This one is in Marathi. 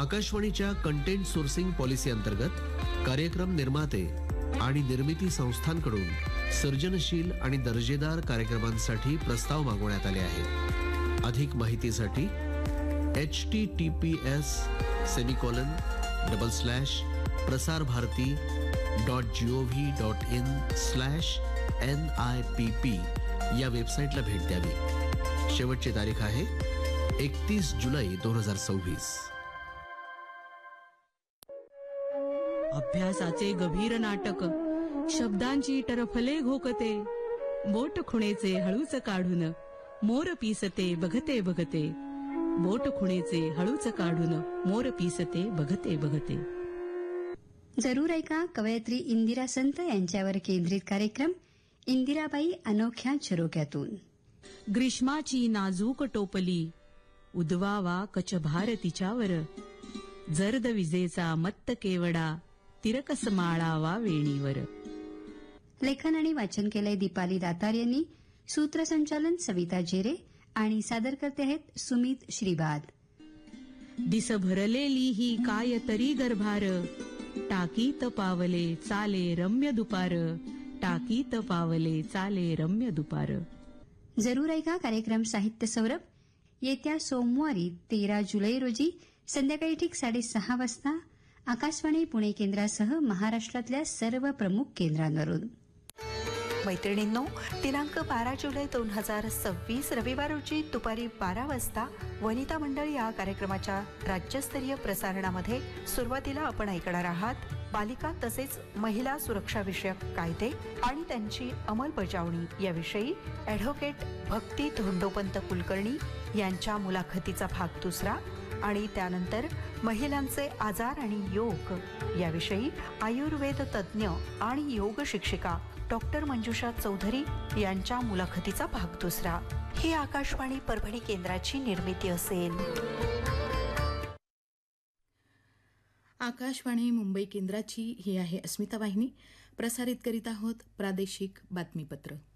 आकाशवाणीच्या कंटेंट सोर्सिंग पॉलिसी अंतर्गत कार्यक्रम निर्माते आणि निर्मिती संस्थांकडून सर्जनशील आणि दर्जेदार कार्यक्रमांसाठी प्रस्ताव मागवण्यात आले आहेत. अधिक माहितीसाठी https://prasarbharati.gov.in/NIPP या वेबसाईटला भेट द्यावी. शेवटची तारीख आहे 31 जुलै 2026. अभ्यासाचे गभीर नाटक, शब्दांची टरफले घोकते, बोट खुणेचे हळूच काढून मोर पिसते बघते बघते, बोट खुणेचे हळूच काढून मोर पिसते बघते बघते. जरूर ऐका कवयित्री इंदिरा संत यांच्यावर केंद्रित कार्यक्रम इंदिराबाई अनोख्या झरोक्यातून. ग्रीष्माची नाजूक टोपली उद्वावा कचभार तिच्यावर, जर्द विजेचा मत्त केवडा तिरकस माळावा वेणीवर. लेखन आणि वाचन केलंय दीपाली दातार यांनी. सूत्रसंचालन सविता जेरे आणि सादर करते आहेत सुमित श्रीबाद. दिस भरलेली ही काय तरी गर्भार, टाकीत पावले चाले रम्य दुपार, टाकीत पावले चाले रम्य दुपार. जरूर ऐका कार्यक्रम साहित्य सौरभ येत्या सोमवारी 13 जुलै रोजी संध्याकाळी ठीक 6:30 वाजता आकाशवाणी पुणे केंद्रासह महाराष्ट्रातल्या सर्व प्रमुख केंद्रांवरून. मैत्रिणींनो, दिनांक 12 जुलै 2026 रविवार रोजी दुपारी 12 वाजता वनिता मंडळ या कार्यक्रमाच्या राज्यस्तरीय प्रसारणामध्ये सुरुवातीला आपण ऐकणार आहात बालिका तसेच महिला सुरक्षा विषयक कायदे आणि त्यांची अंमलबजावणी याविषयी ॲडव्होकेट भक्ती धोंडोपंत कुलकर्णी यांच्या मुलाखतीचा भाग दुसरा. आणि त्यानंतर महिलांचे आजार आणि योग याविषयी आयुर्वेद तज्ज्ञ आणि योग शिक्षिका डॉक्टर मंजुषा चौधरी यांच्या मुलाखतीचा भाग दुसरा. ही आकाशवाणी परभणी केंद्राची निर्मिती असेल. आकाशवाणी मुंबई केंद्राची ही आहे अस्मिता वाहिनी. प्रसारित करीत आहोत प्रादेशिक बातमीपत्र.